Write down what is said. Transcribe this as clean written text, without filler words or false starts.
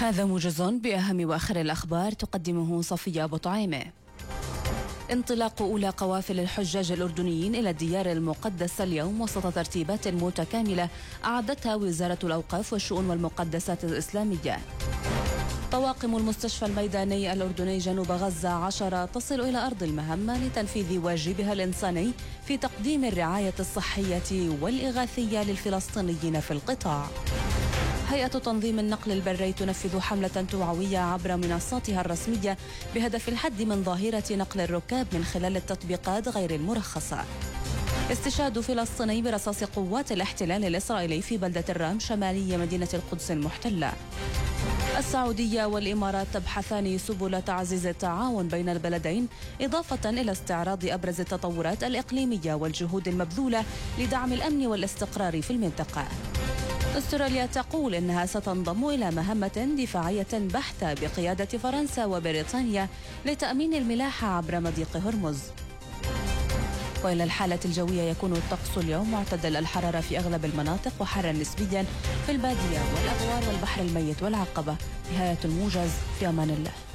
هذا موجز بأهم وآخر الأخبار تقدمه صفية أبو طعيمة. انطلاق أولى قوافل الحجاج الأردنيين إلى الديار المقدسة اليوم وسط ترتيبات متكاملة أعدتها وزارة الأوقاف والشؤون والمقدسات الإسلامية. طواقم المستشفى الميداني الأردني جنوب غزة 10 تصل إلى أرض المهمة لتنفيذ واجبها الإنساني في تقديم الرعاية الصحية والإغاثية للفلسطينيين في القطاع. هيئة تنظيم النقل البري تنفذ حملة توعوية عبر منصاتها الرسمية بهدف الحد من ظاهرة نقل الركاب من خلال التطبيقات غير المرخصة. استشهاد فلسطيني برصاص قوات الاحتلال الإسرائيلي في بلدة الرام شمالية مدينة القدس المحتلة. السعودية والإمارات تبحثان سبل تعزيز التعاون بين البلدين إضافة إلى استعراض أبرز التطورات الإقليمية والجهود المبذولة لدعم الأمن والاستقرار في المنطقة. أستراليا تقول إنها ستنضم إلى مهمة دفاعية بحتة بقيادة فرنسا وبريطانيا لتأمين الملاحة عبر مضيق هرمز. وإلى الحالة الجوية يكون الطقس اليوم معتدل الحرارة في أغلب المناطق وحارا نسبيا في البادية والأغوار والبحر الميت والعقبة. نهاية الموجز، في أمان الله.